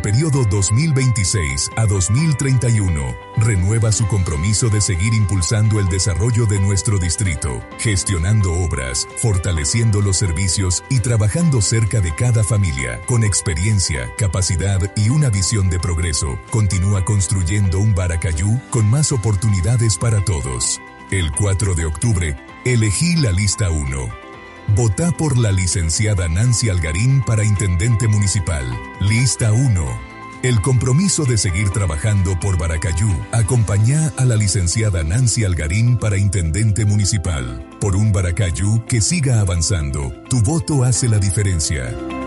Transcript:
Periodo 2026 a 2031. Renueva su compromiso de seguir impulsando el desarrollo de nuestro distrito, gestionando obras, fortaleciendo los servicios y trabajando cerca de cada familia. Con experiencia, capacidad y una visión de progreso, continúa construyendo un Baracayú con más oportunidades para todos. El 4 de octubre, elegí la lista 1. Votá por la licenciada Nancy Algarín para Intendente Municipal. Lista 1. El compromiso de seguir trabajando por Baracayú. Acompañá a la licenciada Nancy Algarín para Intendente Municipal. Por un Baracayú que siga avanzando. Tu voto hace la diferencia.